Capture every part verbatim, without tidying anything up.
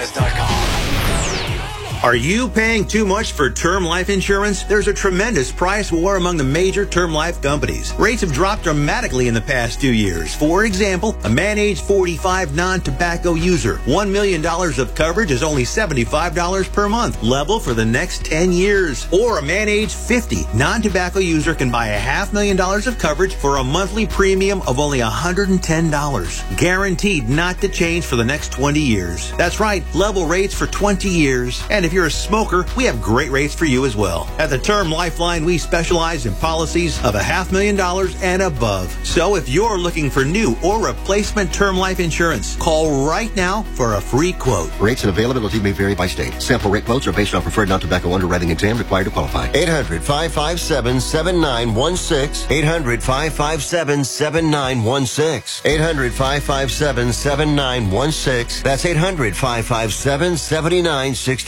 Are you paying too much for term life insurance? There's a tremendous price war among the major term life companies. Rates have dropped dramatically in the past two years. For example, a man age forty-five non-tobacco user, one million dollars of coverage is only seventy-five dollars per month, level for the next ten years. Or a man age fifty non-tobacco user can buy a half million dollars of coverage for a monthly premium of only one hundred ten dollars. Guaranteed not to change for the next twenty years. That's right, level rates for twenty years. And if If you're a smoker, we have great rates for you as well. At the Term Lifeline, we specialize in policies of a half million dollars and above. So if you're looking for new or replacement term life insurance, call right now for a free quote. Rates and availability may vary by state. Sample rate quotes are based on preferred non-tobacco underwriting exam required to qualify. eight hundred, five five seven, seven nine one six. eight hundred, five five seven, seven nine one six. eight hundred, five five seven, seven nine one six. That's eight hundred, five five seven, seven nine one six.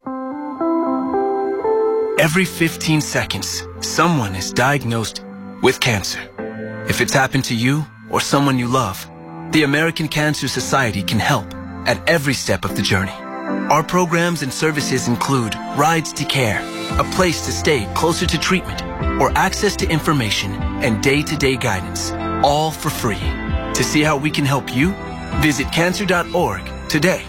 Every fifteen seconds, someone is diagnosed with cancer. If it's happened to you or someone you love, the American Cancer Society can help at every step of the journey. Our programs and services include rides to care, a place to stay closer to treatment, or access to information and day-to-day guidance, all for free. To see how we can help you, visit cancer dot org today.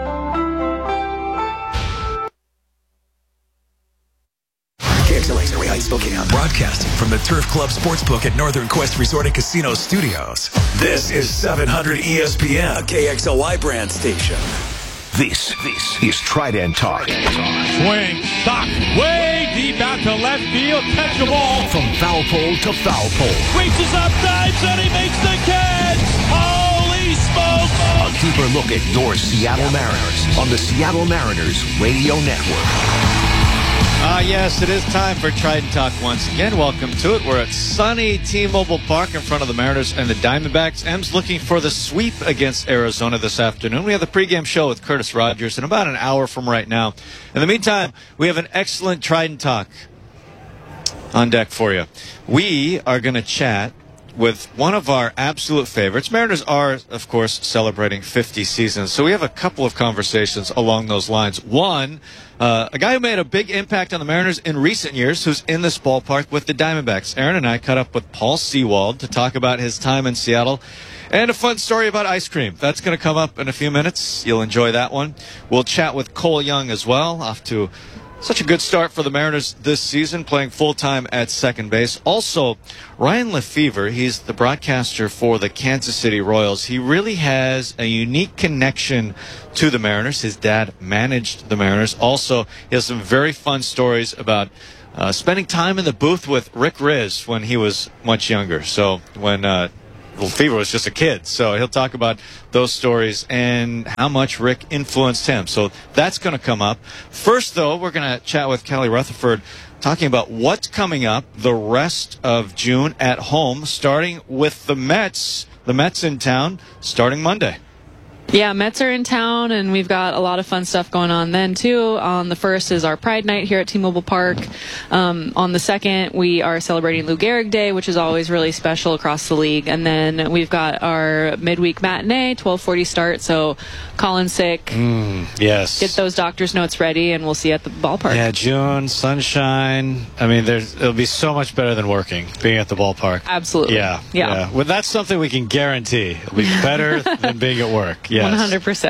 Broadcasting from the Turf Club Sportsbook at Northern Quest Resort and Casino Studios. This is seven hundred E S P N, a K X L Y brand station. This, this is Trident Talk. Swing, stock, way deep out to left field, catch the ball. From foul pole to foul pole. Reaches up, dives, and he makes the catch. Holy smokes. A deeper look at your Seattle Mariners on the Seattle Mariners Radio Network. Ah, uh, yes, it is time for Trident Talk once again. Welcome to it. We're at sunny T-Mobile Park in front of the Mariners and the Diamondbacks. M's looking for the sweep against Arizona this afternoon. We have the pregame show with Curtis Rogers in about an hour from right now. In the meantime, we have an excellent Trident Talk on deck for you. We are going to chat with one of our absolute favorites. Mariners are, of course, celebrating fifty seasons, so we have a couple of conversations along those lines. One, uh, a guy who made a big impact on the Mariners in recent years, who's in this ballpark with the Diamondbacks. Aaron and I caught up with Paul Sewald to talk about his time in Seattle and a fun story about ice cream. That's going to come up in a few minutes. You'll enjoy that one. We'll chat with Cole Young as well, off to such a good start for the Mariners this season, playing full-time at second base. Also, Ryan Lefevre, he's the broadcaster for the Kansas City Royals. He really has a unique connection to the Mariners. His dad managed the Mariners. Also, he has some very fun stories about uh, spending time in the booth with Rick Rizzs when he was much younger. So when uh, Lefevre was just a kid. So he'll talk about those stories and how much Rick influenced him. So that's going to come up. First, though, we're going to chat with Kelly Rutherford talking about what's coming up the rest of June at home, starting with the Mets. The Mets in town starting Monday. Yeah, Mets are in town, and we've got a lot of fun stuff going on then, too. On the first is our Pride Night here at T-Mobile Park. Um, on the second, we are celebrating Lou Gehrig Day, which is always really special across the league. And then we've got our midweek matinee, twelve forty start, so call in sick. Mm, yes. Get those doctor's notes ready, and we'll see you at the ballpark. Yeah, June, sunshine. I mean, there's, it'll be so much better than working, being at the ballpark. Absolutely. Yeah. Yeah. yeah. Well, that's something we can guarantee. It'll be better than being at work. Yes. one hundred percent.